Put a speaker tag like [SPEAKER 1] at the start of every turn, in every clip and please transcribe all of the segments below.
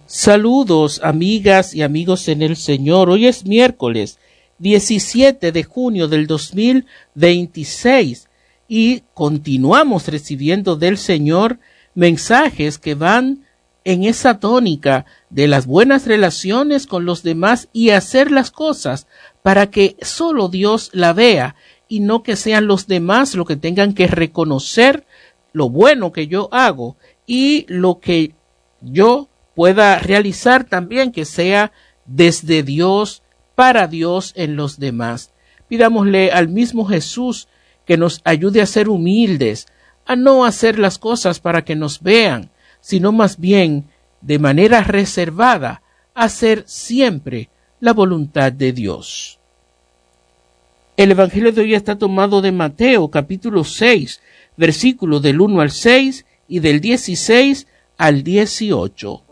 [SPEAKER 1] Saludos, amigas y amigos en el Señor. Hoy es miércoles 17 de junio del 2026 y continuamos recibiendo del Señor mensajes que van en esa tónica de las buenas relaciones con los demás y hacer las cosas para que solo Dios la vea y no que sean los demás los que tengan que reconocer lo bueno que yo hago y lo que yo pueda realizar también que sea desde Dios, para Dios en los demás. Pidámosle al mismo Jesús que nos ayude a ser humildes, a no hacer las cosas para que nos vean, sino más bien de manera reservada, hacer siempre la voluntad de Dios. El Evangelio de hoy está tomado de Mateo, capítulo 6, versículos del 1 al 6 y del 16 al 18.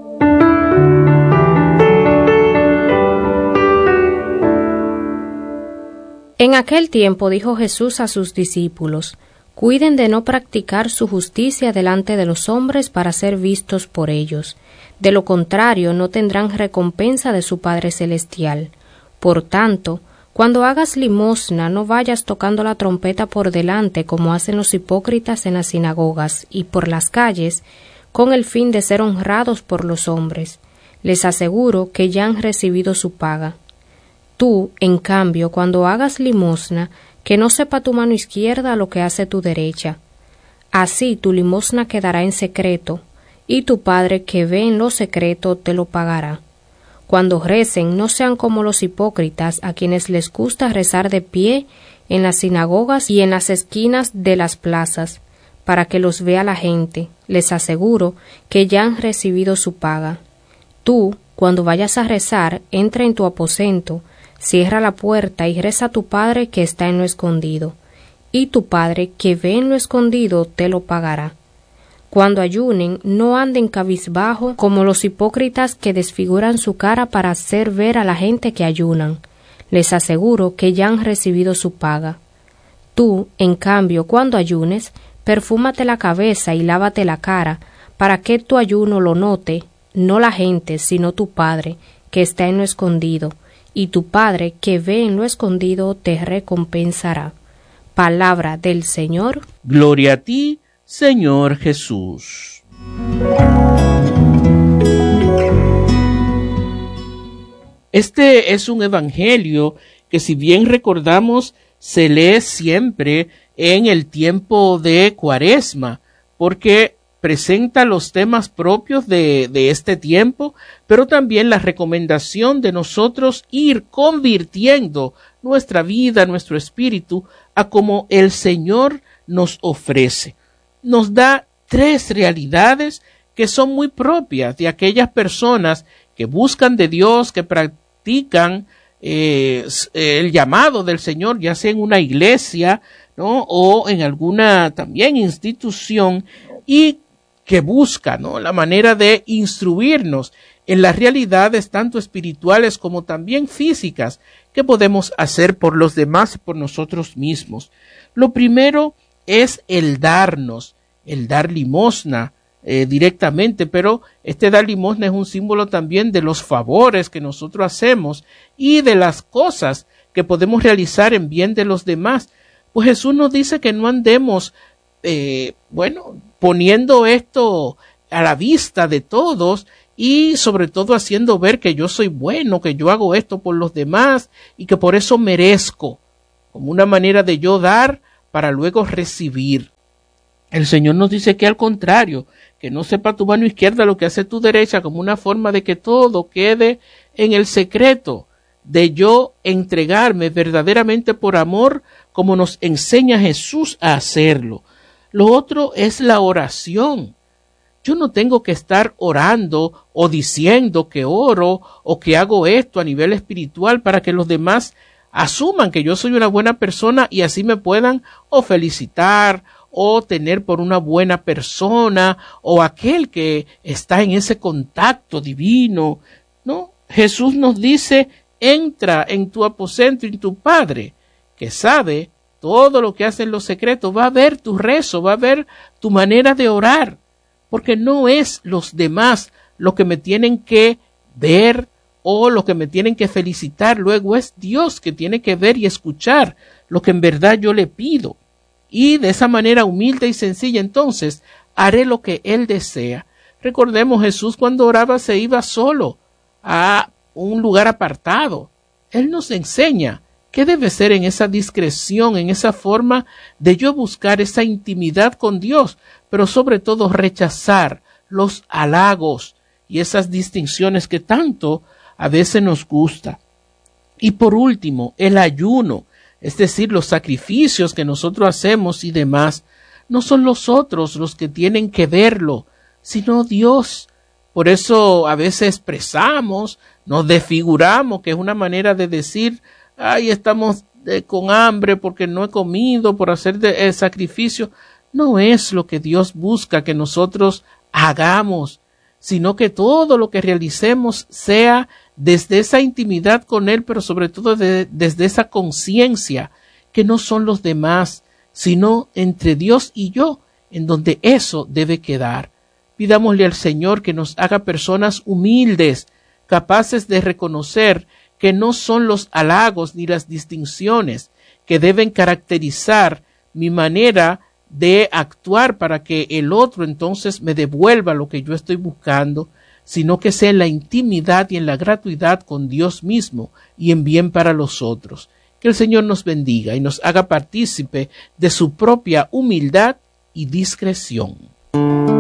[SPEAKER 2] En aquel tiempo dijo Jesús a sus discípulos: Cuiden de no practicar su justicia delante de los hombres para ser vistos por ellos. De lo contrario, no tendrán recompensa de su Padre Celestial. Por tanto, cuando hagas limosna, no vayas tocando la trompeta por delante como hacen los hipócritas en las sinagogas y por las calles, con el fin de ser honrados por los hombres. Les aseguro que ya han recibido su paga. Tú, en cambio, cuando hagas limosna, que no sepa tu mano izquierda lo que hace tu derecha. Así tu limosna quedará en secreto, y tu Padre que ve en lo secreto te lo pagará. Cuando recen, no sean como los hipócritas, a quienes les gusta rezar de pie en las sinagogas y en las esquinas de las plazas, para que los vea la gente. Les aseguro que ya han recibido su paga. Tú, cuando vayas a rezar, entra en tu aposento, cierra la puerta y reza a tu Padre que está en lo escondido, y tu Padre que ve en lo escondido te lo pagará. Cuando ayunen, no anden cabizbajo como los hipócritas que desfiguran su cara para hacer ver a la gente que ayunan. Les aseguro que ya han recibido su paga. Tú, en cambio, cuando ayunes, perfúmate la cabeza y lávate la cara, para que tu ayuno lo note, no la gente, sino tu Padre, que está en lo escondido, y tu Padre, que ve en lo escondido, te recompensará. Palabra del Señor.
[SPEAKER 1] Gloria a ti, Señor Jesús. Este es un evangelio que, si bien recordamos, se lee siempre en el tiempo de Cuaresma, porque presenta los temas propios de este tiempo, pero también la recomendación de nosotros ir convirtiendo nuestra vida, nuestro espíritu, a como el Señor nos ofrece. Nos da tres realidades que son muy propias de aquellas personas que buscan de Dios, que practican el llamado del Señor, ya sea en una iglesia, ¿no?, o en alguna también institución, y que busca, ¿no?, la manera de instruirnos en las realidades tanto espirituales como también físicas que podemos hacer por los demás y por nosotros mismos. Lo primero es el dar limosna directamente, pero este dar limosna es un símbolo también de los favores que nosotros hacemos y de las cosas que podemos realizar en bien de los demás. Pues Jesús nos dice que no andemos poniendo esto a la vista de todos y sobre todo haciendo ver que yo soy bueno, que yo hago esto por los demás y que por eso merezco, como una manera de yo dar para luego recibir. El Señor nos dice que al contrario, que no sepa tu mano izquierda lo que hace tu derecha, como una forma de que todo quede en el secreto, de yo entregarme verdaderamente por amor, como nos enseña Jesús a hacerlo. Lo otro es la oración. Yo no tengo que estar orando o diciendo que oro o que hago esto a nivel espiritual para que los demás asuman que yo soy una buena persona y así me puedan o felicitar o tener por una buena persona o aquel que está en ese contacto divino. No, Jesús nos dice: entra en tu aposento y tu Padre, que sabe todo lo que hace en los secretos, va a ver tu rezo, va a ver tu manera de orar, porque no es los demás lo que me tienen que ver o lo que me tienen que felicitar. Luego es Dios que tiene que ver y escuchar lo que en verdad yo le pido. Y de esa manera humilde y sencilla, entonces, haré lo que Él desea. Recordemos, Jesús cuando oraba se iba solo a un lugar apartado. Él nos enseña qué debe ser en esa discreción, en esa forma de yo buscar esa intimidad con Dios, pero sobre todo rechazar los halagos y esas distinciones que tanto a veces nos gusta. Y por último, el ayuno, es decir, los sacrificios que nosotros hacemos y demás, no son los otros los que tienen que verlo, sino Dios. Por eso a veces expresamos, nos desfiguramos, que es una manera de decir, ay, estamos con hambre porque no he comido, por hacer el sacrificio. No es lo que Dios busca que nosotros hagamos, sino que todo lo que realicemos sea desde esa intimidad con Él, pero sobre todo desde esa conciencia que no son los demás, sino entre Dios y yo, en donde eso debe quedar. Pidámosle al Señor que nos haga personas humildes, capaces de reconocer que no son los halagos ni las distinciones que deben caracterizar mi manera de actuar para que el otro entonces me devuelva lo que yo estoy buscando, sino que sea en la intimidad y en la gratuidad con Dios mismo y en bien para los otros. Que el Señor nos bendiga y nos haga partícipe de su propia humildad y discreción.